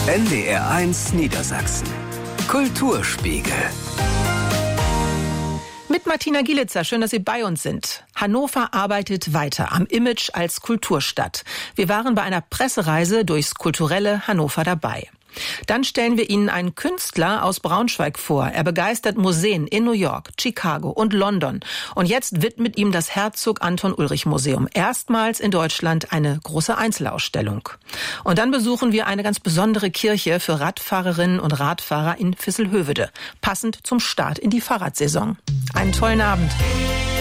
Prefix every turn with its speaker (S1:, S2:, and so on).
S1: NDR1 Niedersachsen. Kulturspiegel.
S2: Mit Martina Gielitzer, schön, dass Sie bei uns sind. Hannover arbeitet weiter am Image als Kulturstadt. Wir waren bei einer Pressereise durchs kulturelle Hannover dabei. Dann stellen wir Ihnen einen Künstler aus Braunschweig vor. Er begeistert Museen in New York, Chicago und London. Und jetzt widmet ihm das Herzog Anton Ulrich Museum erstmals in Deutschland eine große Einzelausstellung. Und dann besuchen wir eine ganz besondere Kirche für Radfahrerinnen und Radfahrer in Visselhövede, passend zum Start in die Fahrradsaison. Einen tollen Abend.